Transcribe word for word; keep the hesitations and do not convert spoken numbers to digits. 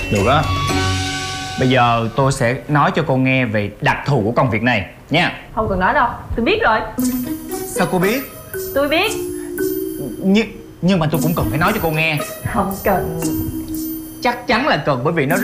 Được á. Bây giờ tôi sẽ nói cho cô nghe về đặc thù của công việc này nha. Không cần nói đâu, tôi biết rồi. Sao cô biết? Tôi biết. Nhưng, nhưng mà tôi cũng cần phải nói cho cô nghe. Không cần. Chắc chắn là cần, bởi vì nó